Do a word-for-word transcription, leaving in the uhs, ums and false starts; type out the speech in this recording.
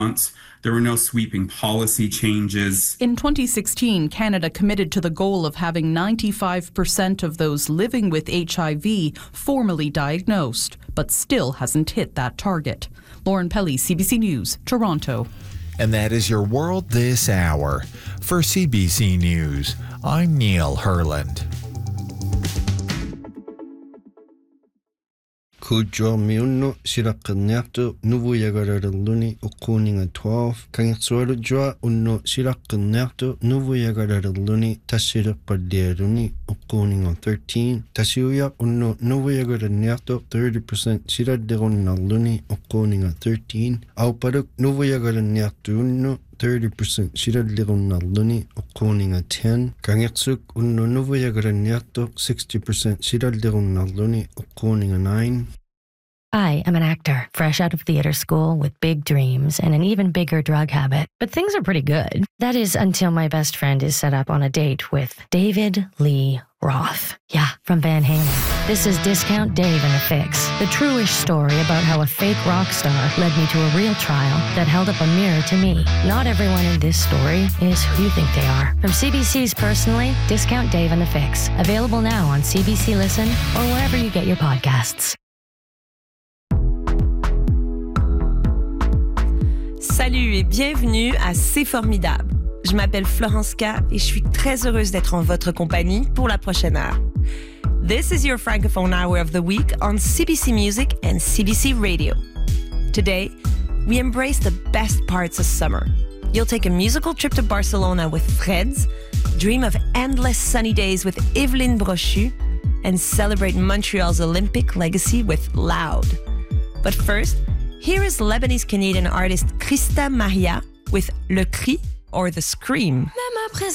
There were no sweeping policy changes. In twenty sixteen, Canada committed to the goal of having ninety-five percent of those living with H I V formally diagnosed, but still hasn't hit that target. Lauren Pelly, C B C News, Toronto. And that is your world this hour. For C B C News, I'm Neil Herland. Kujo miuno sirakanyakto nuvu yagararaluni ukuninga twelve kangsuaru jua uno sirakanyakto nuvu yagararaluni tasirapaderuni ukuninga thirteen tasiuya uno nuvu yagaranyakto thirty percent siradegonaluni ukuninga thirteen auparuk nuvu yagaranyakto uno thirty percent siradligunalluni ukuninga ten kangatsuk unno nuvu yagaranyakto sixty percent siradligunalluni ukuninga nine. I am an actor, fresh out of theater school with big dreams and an even bigger drug habit. But things are pretty good. That is until my best friend is set up on a date with David Lee Roth. Yeah, from Van Halen. This is Discount Dave and the Fix, the true-ish story about how a fake rock star led me to a real trial that held up a mirror to me. Not everyone in this story is who you think they are. From C B C's Personally, Discount Dave and the Fix. Available now on C B C Listen or wherever you get your podcasts. Salut et bienvenue à C'est Formidable. Je m'appelle Florence K et je suis très heureuse d'être en votre compagnie pour la prochaine heure. This is your Francophone Hour of the Week on C B C Music and C B C Radio. Today, we embrace the best parts of summer. You'll take a musical trip to Barcelona with Freds, dream of endless sunny days with Evelyne Brochu, and celebrate Montreal's Olympic legacy with Loud. But first, here is Lebanese-Canadian artist Christa Maria with Le Cri or The Scream.